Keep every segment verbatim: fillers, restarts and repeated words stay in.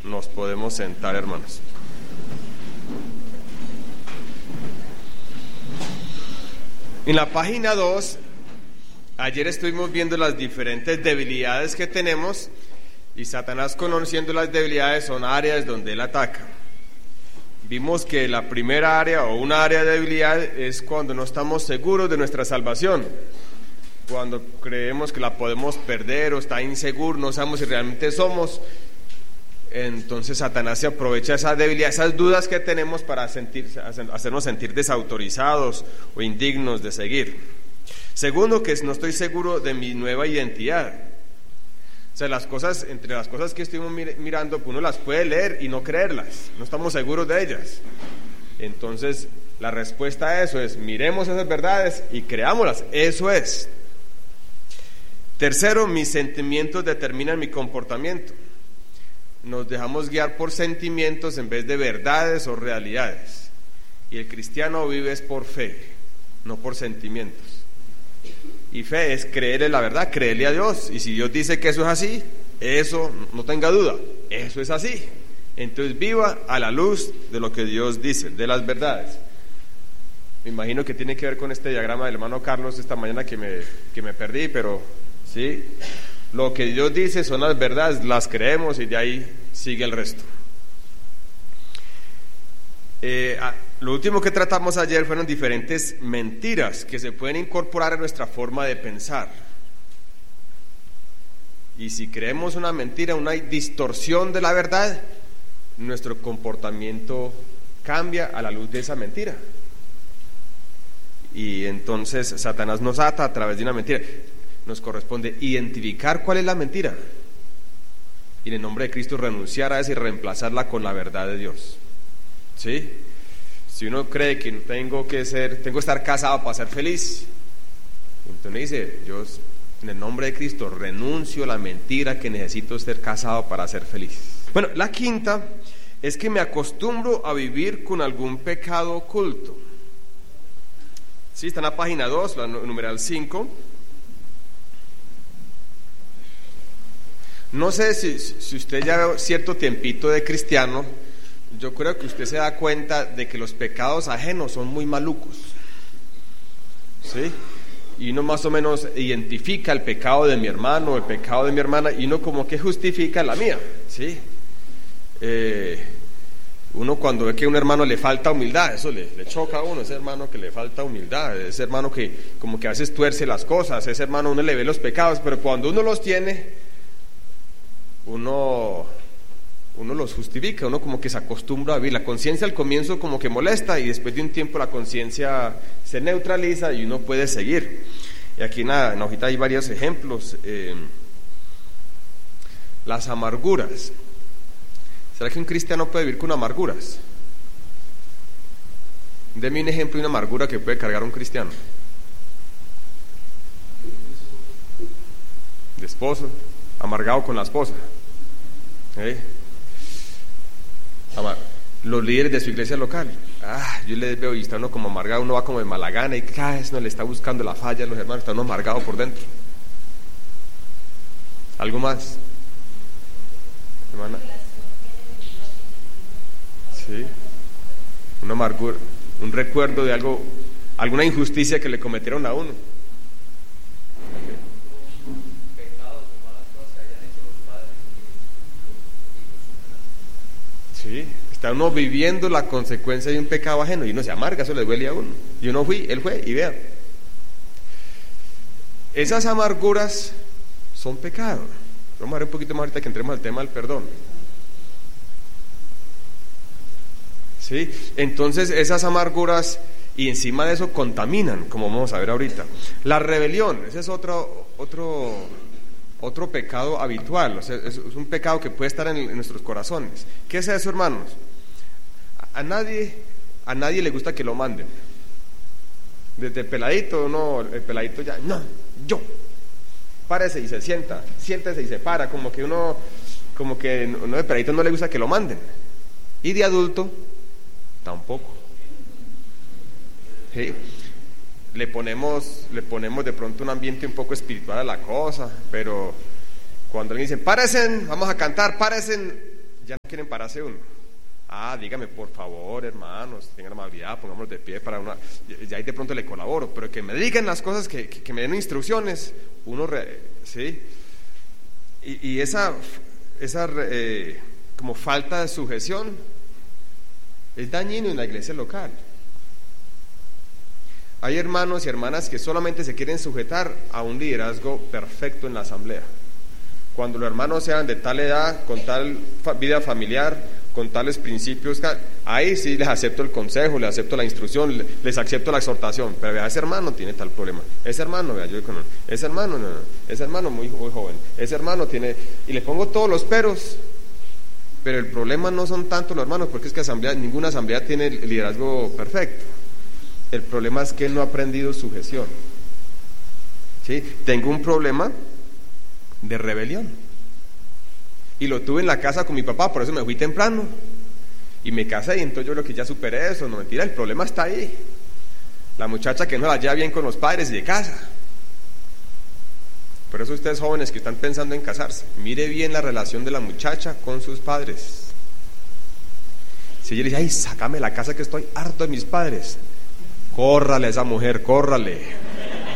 Nos podemos sentar, hermanos. En la página dos, ayer estuvimos viendo las diferentes debilidades que tenemos, y Satanás, conociendo las debilidades, son áreas donde él ataca. Vimos que la primera área o una área de debilidad es cuando no estamos seguros de nuestra salvación, cuando creemos que la podemos perder o está inseguro, no sabemos si realmente somos. Entonces Satanás se aprovecha de esa debilidad, esas dudas que tenemos para sentir, hacernos sentir desautorizados o indignos de seguir. Segundo, que no estoy seguro de mi nueva identidad. O sea, las cosas, entre las cosas que estuvimos mirando, uno las puede leer y no creerlas, no estamos seguros de ellas. Entonces la respuesta a eso es: miremos esas verdades y creámoslas. Eso es. Tercero, mis sentimientos determinan mi comportamiento. Nos dejamos guiar por sentimientos en vez de verdades o realidades, y el cristiano vive es por fe, no por sentimientos. Y fe es creer en la verdad, creerle a Dios, y si Dios dice que eso es así, eso no tenga duda, eso es así. Entonces viva a la luz de lo que Dios dice, de las verdades. Me imagino que tiene que ver con este diagrama del hermano Carlos esta mañana que me, que me perdí, pero sí, lo que Dios dice son las verdades, las creemos y de ahí sigue el resto. Eh, ah, lo último que tratamos ayer fueron diferentes mentiras que se pueden incorporar a nuestra forma de pensar. Y si creemos una mentira, una distorsión de la verdad, nuestro comportamiento cambia a la luz de esa mentira. Y entonces Satanás nos ata a través de una mentira. Nos corresponde identificar cuál es la mentira y en el nombre de Cristo renunciar a esa y reemplazarla con la verdad de Dios. ¿Sí? Si uno cree que tengo que ser, tengo que estar casado para ser feliz, entonces dice: yo en el nombre de Cristo renuncio a la mentira que necesito ser casado para ser feliz. Bueno, la quinta es que me acostumbro a vivir con algún pecado oculto. Sí, está en la página dos, la numeral cinco. No sé si, si usted ya ve cierto tiempito de cristiano, yo creo que usted se da cuenta de que los pecados ajenos son muy malucos, ¿sí? Y uno más o menos identifica el pecado de mi hermano, el pecado de mi hermana, y uno como que justifica la mía, ¿sí? Eh, uno cuando ve que a un hermano le falta humildad, eso le, le choca a uno, ese hermano que le falta humildad, ese hermano que como que a veces tuerce las cosas, ese hermano uno le ve los pecados, pero cuando uno los tiene, uno, uno los justifica, uno como que se acostumbra a vivir. La conciencia al comienzo como que molesta, y después de un tiempo la conciencia se neutraliza y uno puede seguir. Y aquí en la, en la hojita hay varios ejemplos. Eh, las amarguras. ¿Será que un cristiano puede vivir con amarguras? Deme un ejemplo de una amargura que puede cargar un cristiano. De esposo, amargado con la esposa. ¿Eh? Amar. Los líderes de su iglesia local, ah, yo les veo y está uno como amargado, uno va como de mala gana y cada vez no le está buscando la falla a los hermanos, está uno amargado por dentro. ¿Algo más, hermana? Sí, una amargura, un recuerdo de algo, alguna injusticia que le cometieron a uno. Sí, está uno viviendo la consecuencia de un pecado ajeno y uno se amarga, eso le duele a uno. Yo no fui, él fue, y vea. Esas amarguras son pecado. Vamos a ver un poquito más ahorita que entremos al tema del perdón. Sí, entonces esas amarguras y encima de eso contaminan, como vamos a ver ahorita. La rebelión, ese es otro otro otro pecado habitual, o sea, es, es un pecado que puede estar en, en nuestros corazones. ¿Qué es eso, hermanos? A, a nadie a nadie le gusta que lo manden. Desde peladito, no, el peladito ya, no, yo. Párese y se sienta, siéntese y se para, como que uno, como que uno de peladito no le gusta que lo manden. Y de adulto, tampoco. ¿Sí? Le ponemos, le ponemos de pronto un ambiente un poco espiritual a la cosa, pero cuando alguien dice, páresen, vamos a cantar, páresen, ya no quieren pararse uno. Ah, dígame, por favor, hermanos, tengan amabilidad, pongámonos de pie para una... Ya ahí de pronto le colaboro, pero que me digan las cosas, que, que, que me den instrucciones, uno, re, ¿sí? Y, y esa, esa eh, como falta de sujeción es dañino en la iglesia local. Hay hermanos y hermanas que solamente se quieren sujetar a un liderazgo perfecto en la asamblea. Cuando los hermanos sean de tal edad, con tal fa- vida familiar, con tales principios, ahí sí les acepto el consejo, les acepto la instrucción, les acepto la exhortación. Pero vea, ese hermano tiene tal problema, ese hermano, vea, yo con ese hermano, no, no, ese hermano muy, muy joven, ese hermano tiene, y le pongo todos los peros. Pero el problema no son tanto los hermanos, porque es que asamblea, ninguna asamblea tiene el liderazgo perfecto. El problema es que él no ha aprendido sujeción. ¿Sí? Tengo un problema de rebelión. Y lo tuve en la casa con mi papá, por eso me fui temprano. Y me casé, y entonces yo creo que ya superé eso. No, mentira, el problema está ahí. La muchacha que no la lleva bien con los padres y de casa. Por eso ustedes jóvenes que están pensando en casarse, mire bien la relación de la muchacha con sus padres. Si ella dice, ay, sácame la casa que estoy harto de mis padres, córrale a esa mujer, córrale.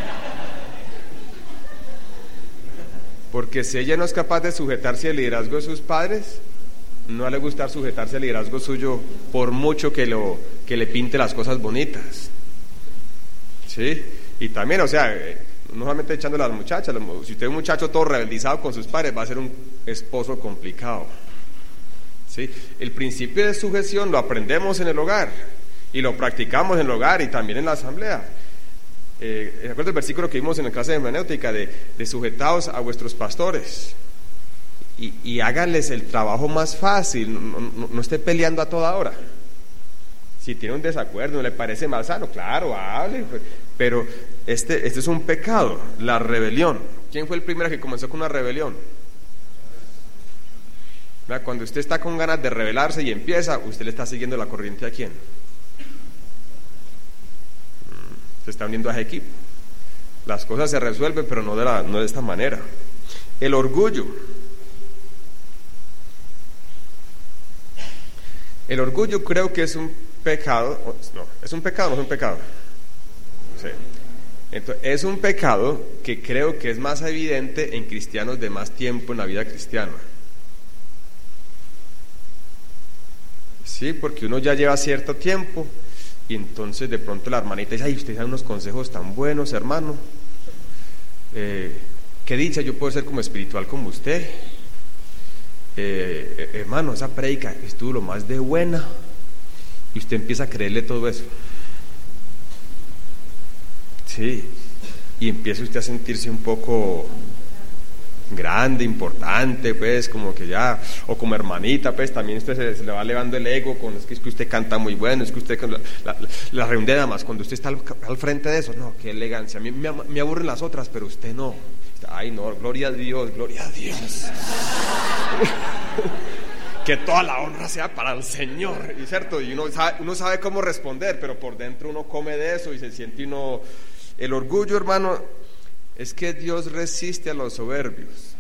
Porque si ella no es capaz de sujetarse al liderazgo de sus padres, no le va a gustar sujetarse al liderazgo suyo, por mucho que, lo, que le pinte las cosas bonitas. ¿Sí? Y también, o sea, no solamente echándole a las muchachas, si usted es un muchacho todo rebeldizado con sus padres, va a ser un esposo complicado. ¿Sí? El principio de sujeción lo aprendemos en el hogar, y lo practicamos en el hogar y también en la asamblea. Eh, ¿Se acuerda el versículo que vimos en la clase de hermenéutica de, de sujetaos a vuestros pastores? Y, y háganles el trabajo más fácil, no, no, no esté peleando a toda hora. Si tiene un desacuerdo, no le parece mal sano, claro, hable, pero este, este es un pecado, la rebelión. ¿Quién fue el primero que comenzó con una rebelión? Cuando usted está con ganas de rebelarse y empieza, usted le está siguiendo la corriente ¿a quién? Se está uniendo a ese equipo. Las cosas se resuelven, pero no de, la, no de esta manera. El orgullo. El orgullo creo que es un pecado. No, es un pecado, no es un pecado. Sí. Entonces, es un pecado que creo que es más evidente en cristianos de más tiempo en la vida cristiana. Sí, porque uno ya lleva cierto tiempo. Y entonces de pronto la hermanita dice, ay, usted da unos consejos tan buenos, hermano. Eh, qué dicha, yo puedo ser como espiritual como usted. Eh, hermano, esa prédica estuvo lo más de buena. Y usted empieza a creerle todo eso. Sí. Y empieza usted a sentirse un poco grande, importante, pues, como que ya, o como hermanita, pues, también usted se, se le va elevando el ego con, es que, es que usted canta muy bueno, es que usted, la, la, la reunión de damas, cuando usted está al, al frente de eso, no, qué elegancia, a mí me, me aburren las otras, pero usted no, ay no, gloria a Dios, gloria a Dios, que toda la honra sea para el Señor, y cierto, y uno sabe, uno sabe cómo responder, pero por dentro uno come de eso y se siente uno, el orgullo, hermano, es que Dios resiste a los soberbios.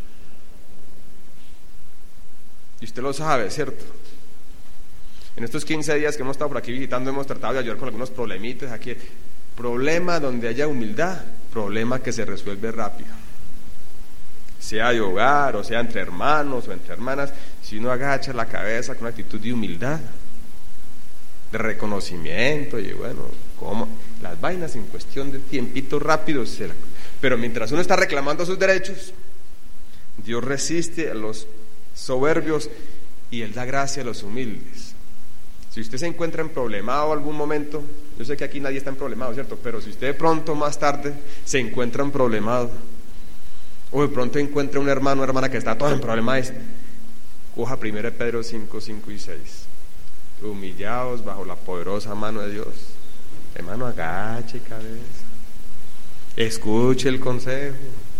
Y usted lo sabe, ¿cierto? En estos quince días que hemos estado por aquí visitando, hemos tratado de ayudar con algunos problemitas aquí. Problema donde haya humildad, problema que se resuelve rápido. Sea de hogar, o sea entre hermanos o entre hermanas, si uno agacha la cabeza con una actitud de humildad, de reconocimiento, y bueno, ¿cómo? Las vainas en cuestión de tiempito rápido se la... Pero mientras uno está reclamando sus derechos, Dios resiste a los soberbios y Él da gracia a los humildes. Si usted se encuentra en problemado algún momento, yo sé que aquí nadie está en problemado, ¿cierto? Pero si usted de pronto más tarde se encuentra en problemado, o de pronto encuentra un hermano o hermana que está todo en problemas, coja primero Pedro cinco, cinco y seis. Humillaos bajo la poderosa mano de Dios. Hermano, agache cabeza. Escuche el consejo.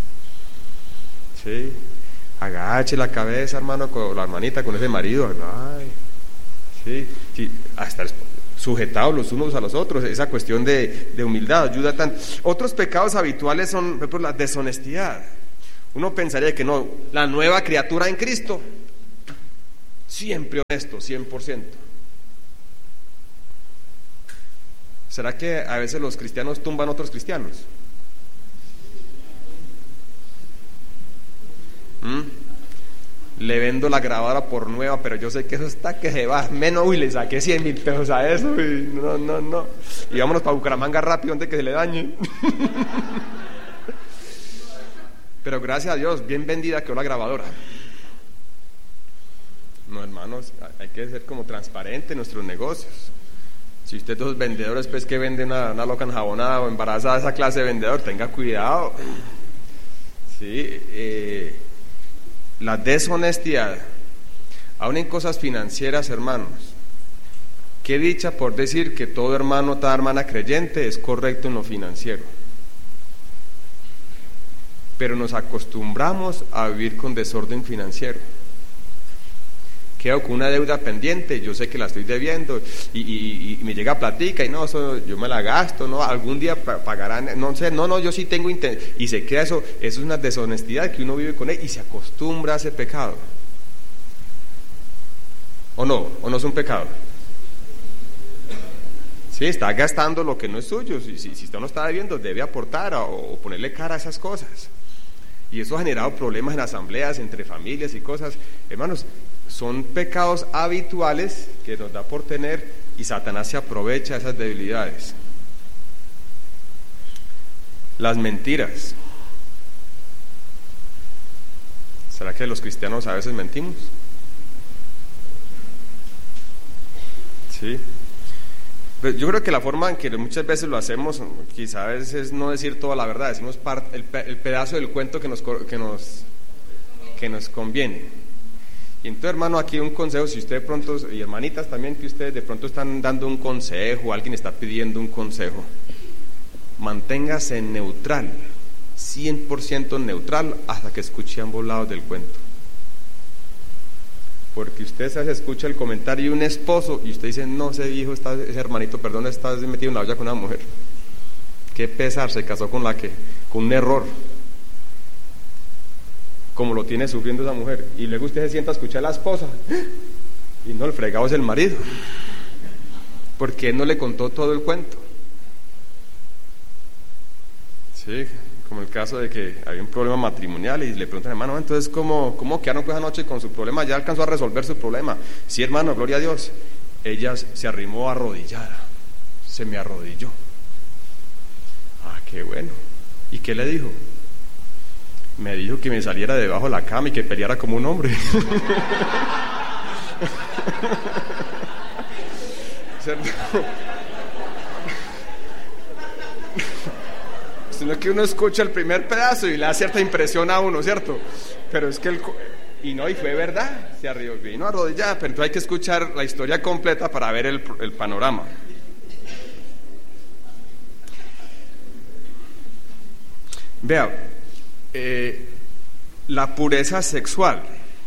Sí. Agache la cabeza, hermano, con la hermanita, con ese marido. Ay. Sí. Sí. Hasta sujetados los unos a los otros. Esa cuestión de, de humildad ayuda tanto. Otros pecados habituales son, por ejemplo, la deshonestidad. Uno pensaría que no, la nueva criatura en Cristo siempre honesto, cien por ciento. ¿Será que a veces los cristianos tumban a otros cristianos? ¿Mm? Le vendo la grabadora por nueva, pero yo sé que eso está que se va menos, uy, le saqué cien mil pesos a eso, y no, no, no, y vámonos para Bucaramanga rápido antes de que se le dañe. Pero gracias a Dios, bien vendida quedó la grabadora. No, hermanos, hay que ser como transparente en nuestros negocios. Si usted es vendedores, pues que vende una, una loca enjabonada o embarazada, esa clase de vendedor, tenga cuidado. Sí, eh, la deshonestidad, aún en cosas financieras, hermanos. Qué dicha por decir que todo hermano, toda hermana creyente es correcto en lo financiero. Pero nos acostumbramos a vivir con desorden financiero. Quedo con una deuda pendiente, yo sé que la estoy debiendo y, y, y me llega platica y no, eso yo me la gasto, no, algún día pagarán, no sé, no, no, yo sí tengo intención, y se queda eso, eso es una deshonestidad que uno vive con él y se acostumbra a ese pecado. ¿O no? ¿O no es un pecado? Sí, está gastando lo que no es suyo, si, si, si usted no está debiendo, debe aportar o, o ponerle cara a esas cosas. Y eso ha generado problemas en asambleas, entre familias y cosas. Hermanos, son pecados habituales que nos da por tener y Satanás se aprovecha de esas debilidades. Las mentiras. ¿Será que los cristianos a veces mentimos? Sí. Pero yo creo que la forma en que muchas veces lo hacemos, quizás es no decir toda la verdad, decimos part, el, el pedazo del cuento que nos, que nos, que nos conviene. Y entonces, hermano, aquí un consejo, si usted de pronto, y hermanitas también, que ustedes de pronto están dando un consejo, alguien está pidiendo un consejo, manténgase neutral, cien por ciento neutral, hasta que escuche ambos lados del cuento. Porque usted se escucha el comentario de un esposo y usted dice, no, ese hijo, está, ese hermanito, perdón, está metido en la olla con una mujer. Qué pesar, se casó con la que, con un error, como lo tiene sufriendo esa mujer, y luego usted se sienta a escuchar a la esposa y no, el fregado es el marido, porque él no le contó todo el cuento. Sí, como el caso de que había un problema matrimonial y le preguntan, hermano, entonces ¿cómo, cómo quedaron pues anoche con su problema? Ya alcanzó a resolver su problema. Sí, hermano, gloria a Dios. Ella se arrimó arrodillada, se me arrodilló. Ah, qué bueno. ¿Y qué le dijo? Me dijo que me saliera debajo de la cama y que peleara como un hombre. ¿Cierto? Sino que uno escucha el primer pedazo y le da cierta impresión a uno, ¿cierto? Pero es que el... Y no, y fue verdad, se arrió, vino arrodillada, pero entonces hay que escuchar la historia completa para ver el, el panorama. Vea, eh, la pureza sexual,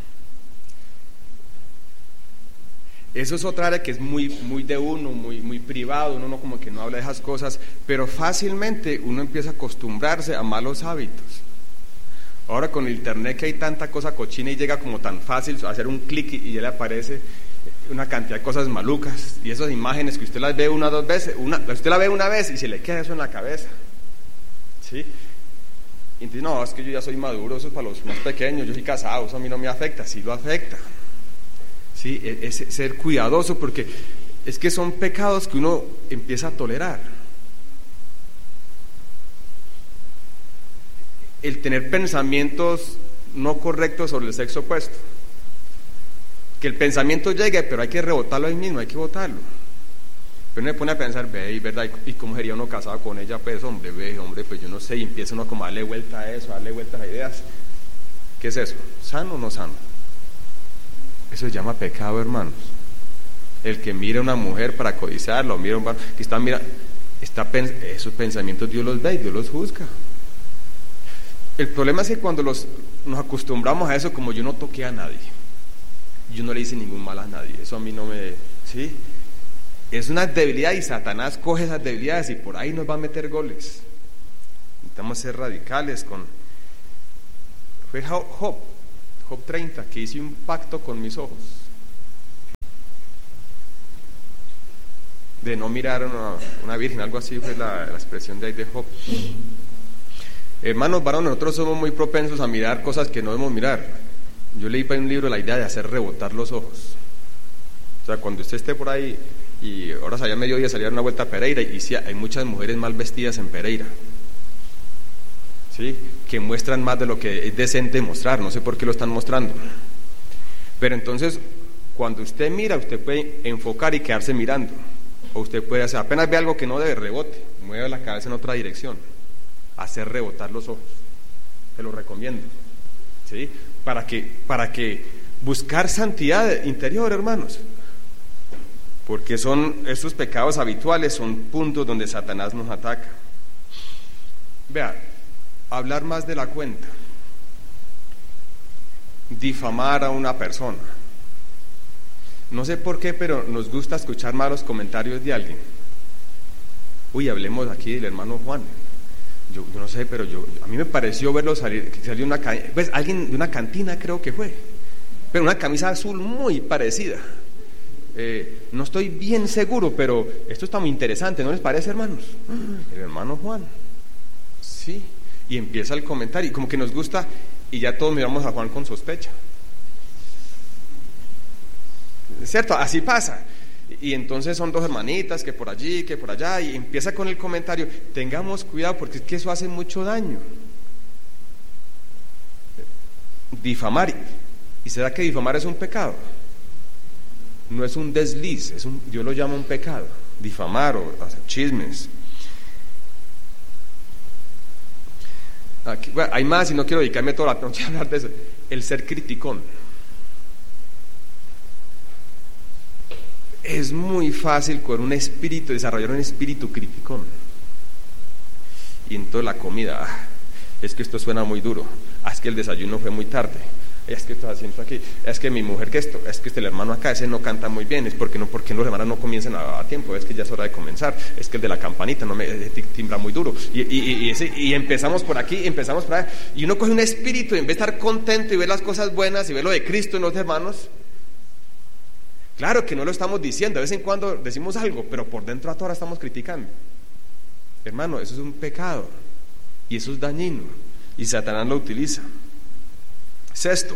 eso es otra área que es muy, muy de uno, muy, muy privado, uno no, como que no habla de esas cosas, pero fácilmente uno empieza a acostumbrarse a malos hábitos. Ahora con el internet que hay tanta cosa cochina y llega como tan fácil hacer un clic y ya le aparece una cantidad de cosas malucas, y esas imágenes que usted las ve una o dos veces, una, usted la ve una vez y se le queda eso en la cabeza, ¿sí? Y entonces, no, es que yo ya soy maduro, eso es para los más pequeños, yo soy casado, eso a mí no me afecta. Sí lo afecta, sí, es, es ser cuidadoso, porque es que son pecados que uno empieza a tolerar. El tener pensamientos no correctos sobre el sexo opuesto, que el pensamiento llegue, pero hay que rebotarlo ahí mismo, hay que botarlo. Pero uno se pone a pensar, ve, y verdad, ¿y cómo sería uno casado con ella? Pues hombre, ve, hombre, pues yo no sé, y empieza uno como a darle vuelta a eso, a darle vueltas a ideas. ¿Qué es eso? ¿Sano o no sano? Eso se llama pecado, hermanos. El que mira a una mujer para codiciarla, o mira a un varón que está mira, está esos pensamientos Dios los ve y Dios los juzga. El problema es que cuando los, nos acostumbramos a eso, como yo no toqué a nadie, yo no le hice ningún mal a nadie, eso a mí no me... ¿sí? Es una debilidad y Satanás coge esas debilidades y por ahí nos va a meter goles. Necesitamos ser radicales con... Fue Job, Job treinta, que hice un pacto con mis ojos. de no mirar a una, una virgen, algo así fue la, la expresión de ahí de Job. Hermanos varones, nosotros somos muy propensos a mirar cosas que no debemos mirar. Yo leí para un libro la idea de hacer rebotar los ojos. O sea, cuando usted esté por ahí, y ahora salía a mediodía, salía a una vuelta a Pereira, y sí, hay muchas mujeres mal vestidas en Pereira, ¿sí?, que muestran más de lo que es decente mostrar, no sé por qué lo están mostrando. Pero entonces, cuando usted mira, usted puede enfocar y quedarse mirando, o usted puede hacer, apenas ve algo que no debe, rebote, mueve la cabeza en otra dirección, hacer rebotar los ojos. Se lo recomiendo, ¿sí?, para que, para que buscar santidad interior, hermanos, porque son esos pecados habituales, son puntos donde Satanás nos ataca. Vea, hablar más de la cuenta, difamar a una persona. No sé por qué, pero nos gusta escuchar malos comentarios de alguien. Uy, hablemos aquí del hermano Juan. Yo, yo no sé, pero yo a mí me pareció verlo salir, que salió una, pues alguien de una cantina, creo que fue, pero una camisa azul muy parecida. Eh, no estoy bien seguro, pero esto está muy interesante, ¿no les parece, hermanos? El hermano Juan, sí, y empieza el comentario, y como que nos gusta, y ya todos miramos a Juan con sospecha, ¿cierto? Así pasa. Y entonces son dos hermanitas que por allí, que por allá, y empieza con el comentario. Tengamos cuidado, porque es que eso hace mucho daño. Difamar, ¿y será que difamar es un pecado? No es un desliz, es un, yo lo llamo un pecado, difamar o hacer chismes. Aquí, bueno, hay más y no quiero dedicarme toda la noche a hablar de eso. El ser criticón. Es muy fácil con un espíritu, desarrollar un espíritu criticón. Y entonces la comida, ah, es que esto suena muy duro, ah, es que el desayuno fue muy tarde, es que esto haciendo aquí, es que mi mujer que esto, es que este el hermano acá, ese no canta muy bien, es porque no, porque los hermanos no comienzan a, a tiempo, es que ya es hora de comenzar, es que el de la campanita no me timbra muy duro, y, y, y, ese, y empezamos por aquí, empezamos por allá, y uno coge un espíritu, y en vez de estar contento y ver las cosas buenas y ver lo de Cristo en los hermanos. Claro que no lo estamos diciendo, de vez en cuando decimos algo, pero por dentro a toda hora estamos criticando. Hermano, eso es un pecado, y eso es dañino, y Satanás lo utiliza. Sexto,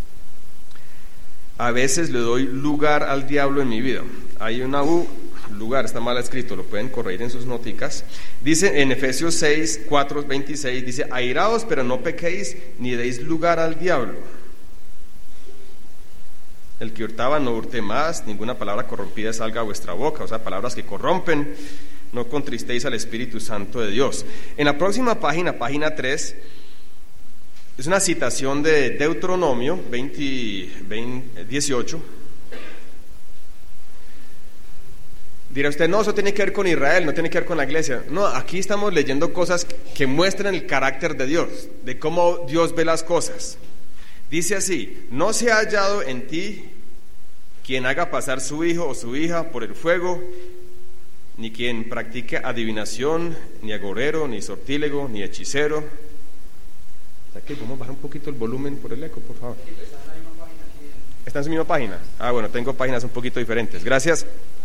a veces le doy lugar al diablo en mi vida. Hay una U, lugar, está mal escrito, lo pueden corregir en sus noticas. Dice en Efesios seis, cuatro, veintiséis, dice: airaos, pero no pequéis, ni deis lugar al diablo. El que hurtaba no hurte más, ninguna palabra corrompida salga a vuestra boca, o sea, palabras que corrompen, no contristéis al Espíritu Santo de Dios. En la próxima página, página tres, es una citación de Deuteronomio veinte, veinte, dieciocho. Dirá usted, no, eso tiene que ver con Israel, no tiene que ver con la iglesia. No, aquí estamos leyendo cosas que muestran el carácter de Dios, de cómo Dios ve las cosas. Dice así: no se ha hallado en ti quien haga pasar su hijo o su hija por el fuego, ni quien practique adivinación, ni agorero, ni sortílego, ni hechicero. Aquí, vamos a bajar un poquito el volumen por el eco, por favor. ¿Está en su misma página? Ah, bueno, tengo páginas un poquito diferentes. Gracias.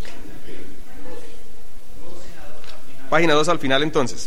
Página dos al final, entonces.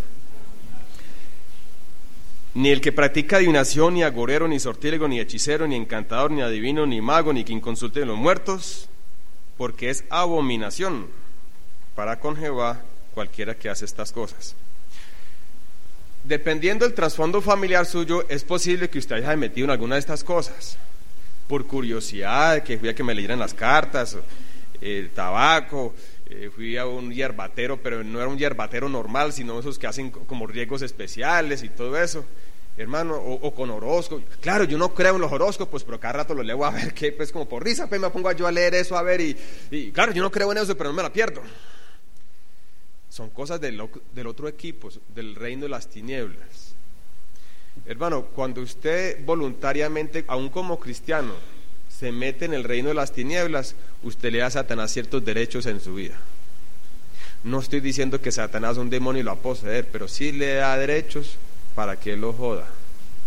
Ni el que practica adivinación, ni agorero, ni sortílego, ni hechicero, ni encantador, ni adivino, ni mago, ni quien consulte de los muertos, porque es abominación para con Jehová cualquiera que hace estas cosas. Dependiendo del trasfondo familiar suyo, es posible que usted haya metido en alguna de estas cosas, por curiosidad, que fui a que me leyeran las cartas, el tabaco, eh, fui a un yerbatero, pero no era un yerbatero normal, sino esos que hacen como riegos especiales y todo eso. Hermano, o, o con horóscopos. Claro, yo no creo en los horóscopos, pero cada rato los leo a ver qué, pues como por risa, pues me pongo yo a leer eso, a ver, y, y claro, yo no creo en eso, pero no me la pierdo. Son cosas del, del otro equipo, del reino de las tinieblas. Hermano, cuando usted voluntariamente, aún como cristiano, se mete en el reino de las tinieblas, usted le da a Satanás ciertos derechos en su vida. No estoy diciendo que Satanás es un demonio y lo va a poseer, pero sí le da derechos para que él lo joda.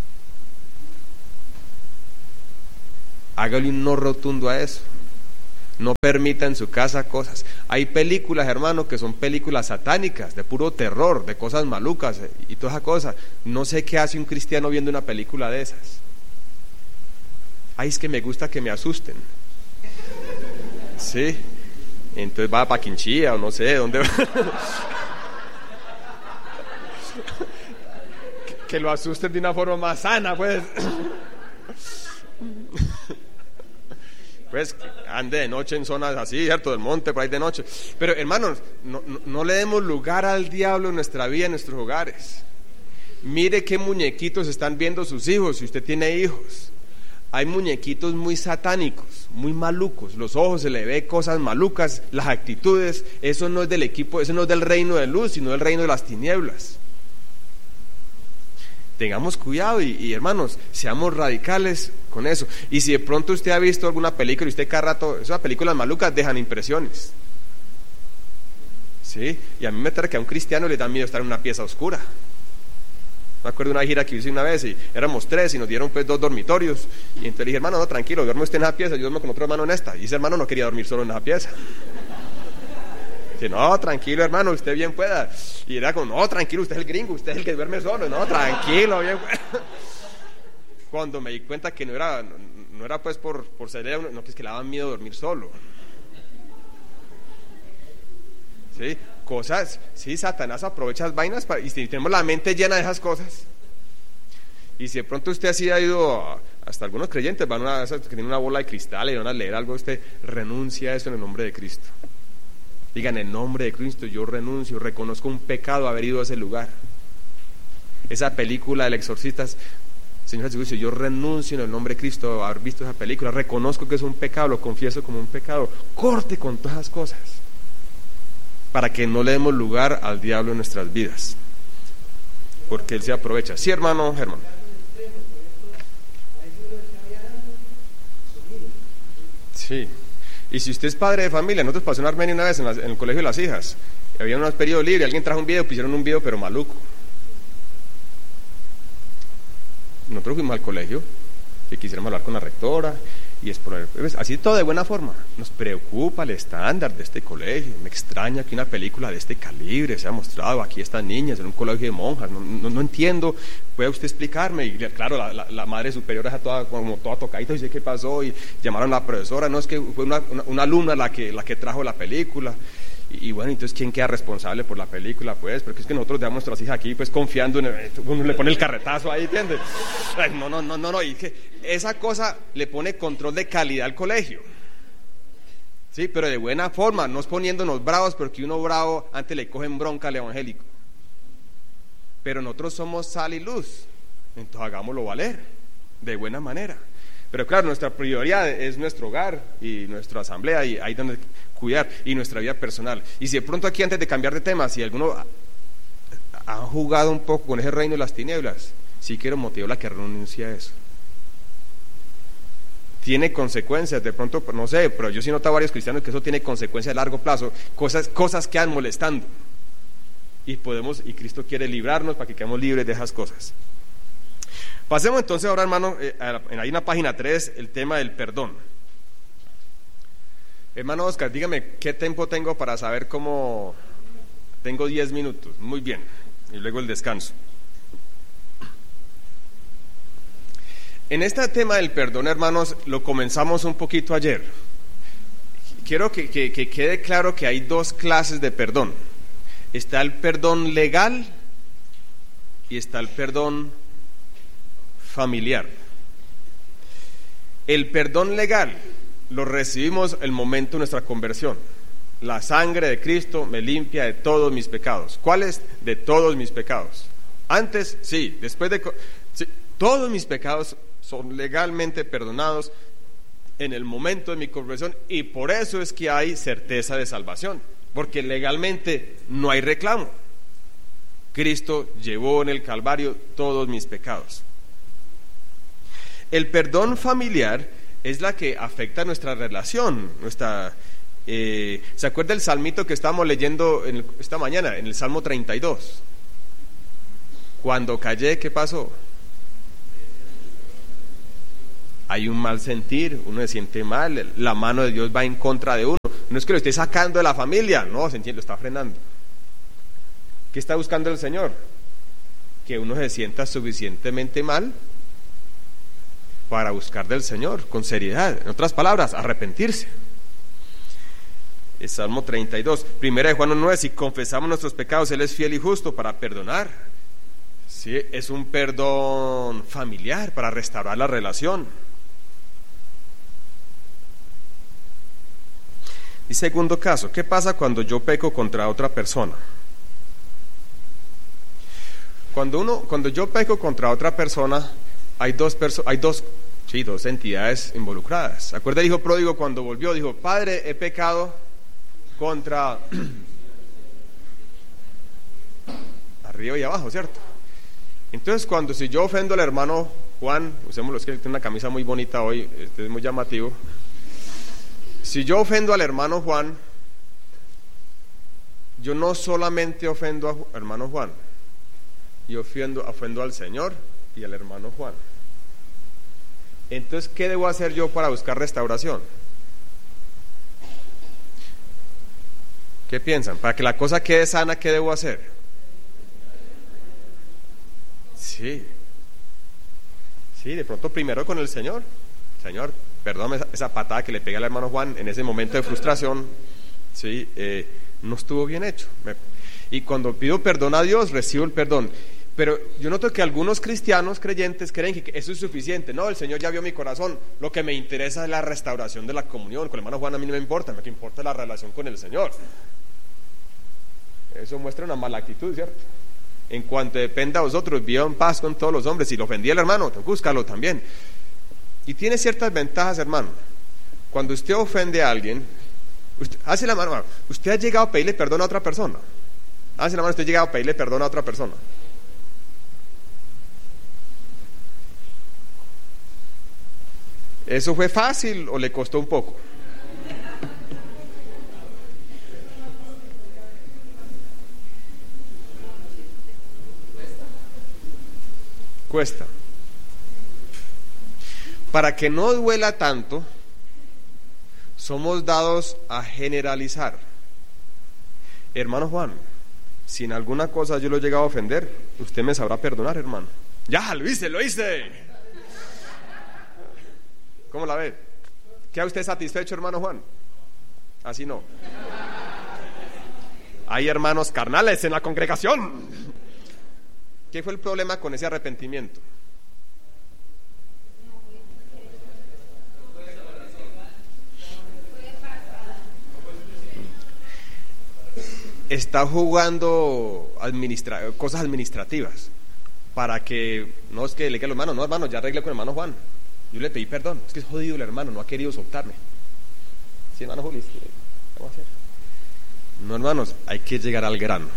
Hágale un no rotundo a eso. No permita en su casa cosas. Hay películas, hermano, que son películas satánicas, de puro terror, de cosas malucas y toda esa cosa. No sé qué hace un cristiano viendo una película de esas. Ay, es que me gusta que me asusten. Sí. Entonces va para Quinchía o no sé dónde va. que, que lo asusten de una forma más sana, pues. Pues ande de noche en zonas así, ¿cierto? Del monte, por ahí de noche. Pero hermanos, no, no, no le demos lugar al diablo en nuestra vida, en nuestros hogares. Mire qué muñequitos están viendo sus hijos, si usted tiene hijos. Hay muñequitos muy satánicos, muy malucos. Los ojos se le ve cosas malucas, las actitudes. Eso no es del equipo, eso no es del reino de luz, sino del reino de las tinieblas. Tengamos cuidado y, y hermanos, seamos radicales con eso. Y si de pronto usted ha visto alguna película y usted cada rato, esas películas malucas dejan impresiones, ¿sí? Y a mí me trae que a un cristiano le da miedo estar en una pieza oscura. Me acuerdo de una gira que hice una vez y éramos tres y nos dieron pues dos dormitorios. Y entonces le dije, hermano, no, tranquilo, duerme usted en esa pieza, yo duermo con otro hermano en esta. Y ese hermano no quería dormir solo en esa pieza. Dice, no, tranquilo, hermano, usted bien pueda. Y era como, no, tranquilo, usted es el gringo, usted es el que duerme solo. No, tranquilo, bien pueda. Cuando me di cuenta que no era, no, no era pues por, por ser, no, que es que le daban miedo dormir solo. ¿Sí? Cosas, sí, Satanás aprovecha las vainas para, y si tenemos la mente llena de esas cosas. Y si de pronto usted así ha ido a, hasta algunos creyentes van a esas que tienen una bola de cristal y van a leer algo, usted renuncia a eso en el nombre de Cristo. Digan, en el nombre de Cristo yo renuncio, reconozco un pecado haber ido a ese lugar. Esa película del exorcista, Señor Jesucristo, yo renuncio en el nombre de Cristo a haber visto esa película, reconozco que es un pecado, lo confieso como un pecado. Corte con todas esas cosas para que no le demos lugar al diablo en nuestras vidas, porque él se aprovecha. Sí, hermano Germán. Sí. Y si usted es padre de familia, nosotros pasó en Armenia una vez en, la, en el colegio de las hijas, había unos periodos libres, alguien trajo un video, pusieron un video pero maluco. Nosotros fuimos al colegio y quisiéramos hablar con la rectora y exponer, así todo de buena forma. Nos preocupa el estándar de este colegio, me extraña que una película de este calibre se ha mostrado aquí a estas niñas en un colegio de monjas, no, no, no entiendo, ¿puede usted explicarme? Y claro, la, la, la madre superiora está toda, como toda tocadita, dice qué pasó, y llamaron a la profesora, no, es que fue una, una, una alumna la que, la que trajo la película. Y, y bueno, entonces ¿quién queda responsable por la película? Pues, porque es que nosotros dejamos a nuestras hijas aquí pues confiando en el, uno le pone el carretazo ahí, ¿entiendes? Ay, no, no, no, no, no, y que esa cosa le pone control de calidad al colegio, sí, pero de buena forma, no es poniéndonos bravos, porque uno bravo antes le cogen bronca al evangélico. Pero nosotros somos sal y luz, entonces hagámoslo valer de buena manera. Pero claro, nuestra prioridad es nuestro hogar y nuestra asamblea, y ahí donde cuidar, y nuestra vida personal. Y si de pronto aquí, antes de cambiar de tema, si alguno ha, ha jugado un poco con ese reino de las tinieblas, sí quiero motivar a que renuncie a eso. Tiene consecuencias, de pronto, no sé, pero yo sí he notado a varios cristianos que eso tiene consecuencias a largo plazo, cosas, cosas quedan molestando. Y podemos, y Cristo quiere librarnos para que quedemos libres de esas cosas. Pasemos entonces ahora, hermano, eh, ahí en la página tres, el tema del perdón. Hermano Oscar, dígame, ¿qué tiempo tengo para saber cómo? Tengo diez minutos, muy bien, y luego el descanso. En este tema del perdón, hermanos, lo comenzamos un poquito ayer. Quiero que, que, que quede claro que hay dos clases de perdón. Está el perdón legal y está el perdón familiar. El perdón legal lo recibimos el momento de nuestra conversión. La sangre de Cristo me limpia de todos mis pecados. ¿Cuáles? De todos mis pecados. Antes, sí, después de... Sí, todos mis pecados son legalmente perdonados en el momento de mi conversión, y por eso es que hay certeza de salvación, porque legalmente no hay reclamo. Cristo llevó en el Calvario todos mis pecados. El perdón familiar es la que afecta nuestra relación, nuestra... Eh, ¿se acuerda el salmito que estábamos leyendo en el, esta mañana, en el Salmo treinta y dos? Cuando callé, ¿qué pasó? hay un mal sentir, uno se siente mal, la mano de Dios va en contra de uno. No es que lo esté sacando de la familia, no, se entiende, lo está frenando. ¿Qué está buscando el Señor? Que uno se sienta suficientemente mal para buscar del Señor con seriedad. En otras palabras, arrepentirse. El Salmo treinta y dos, Primera de Juan uno nueve, si confesamos nuestros pecados, Él es fiel y justo para perdonar. Sí, es un perdón familiar para restaurar la relación. Y segundo caso, ¿qué pasa cuando yo peco contra otra persona? Cuando uno, cuando yo peco contra otra persona, hay dos perso- hay dos, sí, dos entidades involucradas. ¿Se acuerda el hijo pródigo cuando volvió? Dijo, Padre, he pecado contra arriba y abajo, ¿cierto? Entonces, cuando si yo ofendo al hermano Juan, usemos los que tiene una camisa muy bonita hoy, este es muy llamativo. Si yo ofendo al hermano Juan, yo no solamente ofendo al hermano Juan, yo ofendo, ofendo al Señor y al hermano Juan. Entonces, ¿qué debo hacer yo para buscar restauración? ¿Qué piensan? Para que la cosa quede sana, ¿qué debo hacer? Sí. Sí, de pronto primero con el Señor. Señor, perdóname esa, esa patada que le pegué al hermano Juan en ese momento de frustración. Sí, eh, no estuvo bien hecho. Me, y cuando pido perdón a Dios, recibo el perdón. Pero yo noto que algunos cristianos creyentes creen que eso es suficiente. No, el Señor ya vio mi corazón. Lo que me interesa es la restauración de la comunión. Con el hermano Juan a mí no me importa, lo que importa es la relación con el Señor. Eso muestra una mala actitud, ¿cierto? En cuanto dependa de vosotros, viva en paz con todos los hombres. Si lo ofendí al hermano, búscalo también. Y tiene ciertas ventajas, hermano. Cuando usted ofende a alguien, usted, hace la mano, usted ha llegado a pedirle perdón a otra persona. Hace la mano, usted ha llegado a pedirle perdón a otra persona. ¿Eso fue fácil o le costó un poco? Cuesta. Para que no duela tanto, somos dados a generalizar. Hermano Juan, si en alguna cosa yo lo he llegado a ofender, usted me sabrá perdonar, hermano. Ya, lo hice, lo hice. ¿Cómo la ve? ¿Queda usted satisfecho, hermano Juan? Así no. Hay hermanos carnales en la congregación. ¿Qué fue el problema con ese arrepentimiento? Está jugando administra- cosas administrativas para que, no es que le quede los hermanos, no hermano, ya arregle con el hermano Juan. Yo le pedí perdón, es que es jodido el hermano, no ha querido soltarme. Sí, hermano Juli, ¿qué vamos a hacer? No, hermanos, hay que llegar al grano.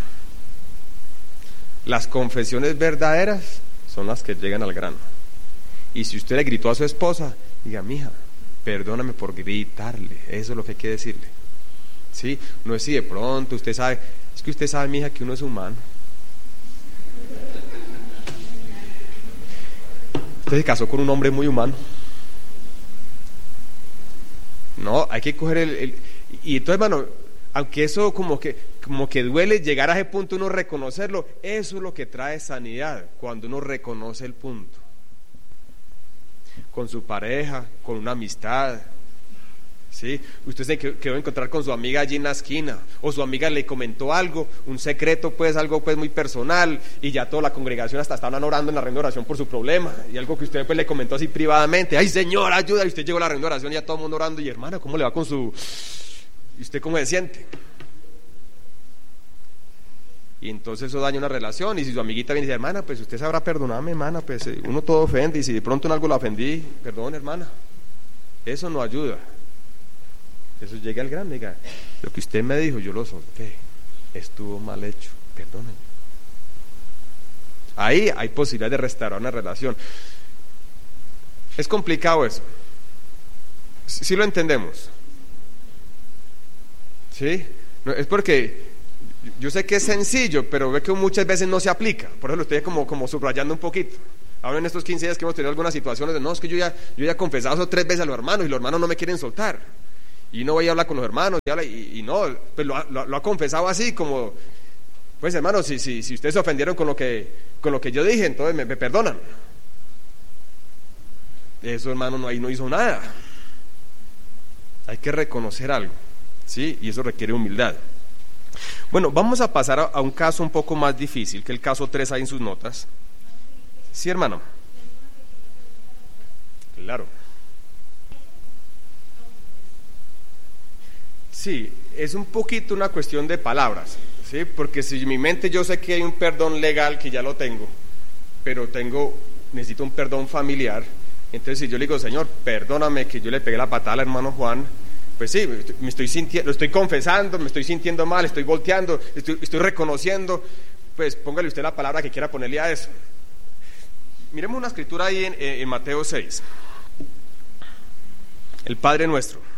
Las confesiones verdaderas son las que llegan al grano. Y si usted le gritó a su esposa, diga, mija, perdóname por gritarle, eso es lo que hay que decirle. ¿Sí? No es si de pronto usted sabe, es que usted sabe, mija, que uno es humano. Usted se casó con un hombre muy humano. No, hay que coger el, el y entonces, hermano, aunque eso como que como que duele llegar a ese punto, uno reconocerlo, eso es lo que trae sanidad, cuando uno reconoce el punto. Con su pareja, con una amistad. ¿Sí? Usted se quedó a encontrar con su amiga allí en la esquina, o su amiga le comentó algo, un secreto, pues algo pues muy personal, y ya toda la congregación hasta estaban orando en la reunión de oración por su problema, y algo que usted pues le comentó así privadamente, ay Señor, ayuda, y usted llegó a la reunión de oración y ya todo el mundo orando, y hermana, ¿cómo le va con su... y usted cómo se siente? Y entonces eso daña una relación, y si su amiguita viene y dice, hermana, pues usted sabrá perdonarme, hermana, pues uno todo ofende, y si de pronto en algo la ofendí, perdón, hermana, eso no ayuda. Eso llega al grano, diga, lo que usted me dijo, yo lo solté, estuvo mal hecho, perdónenme. Ahí hay posibilidad de restaurar una relación. Es complicado eso. ¿Sí, sí lo entendemos? ¿Sí? No, es porque yo sé que es sencillo, pero ve que muchas veces no se aplica. Por eso lo estoy como, como subrayando un poquito. Ahora en estos quince días que hemos tenido algunas situaciones de, no, es que yo ya, yo ya he confesado eso tres veces a los hermanos y los hermanos no me quieren soltar. Y no voy a hablar con los hermanos, y, habla, y, y no, pues lo, lo, lo ha confesado así como, pues hermanos, si, si, si ustedes se ofendieron con lo que, con lo que yo dije, entonces me, me perdonan. Eso, hermano, no, ahí no hizo nada. Hay que reconocer algo, ¿sí? Y eso requiere humildad. Bueno, vamos a pasar a, a un caso un poco más difícil, que el caso tres ahí en sus notas. ¿Sí, hermano? Claro. Sí, es un poquito una cuestión de palabras, ¿sí? Porque si en mi mente yo sé que hay un perdón legal, que ya lo tengo, pero tengo, necesito un perdón familiar, entonces si yo le digo, Señor, perdóname que yo le pegué la patada al hermano Juan, pues sí, me estoy sintiendo, lo estoy confesando, me estoy sintiendo mal, estoy volteando, estoy, estoy reconociendo, pues póngale usted la palabra que quiera ponerle a eso. Miremos una escritura ahí en, en Mateo seis. El Padre Nuestro.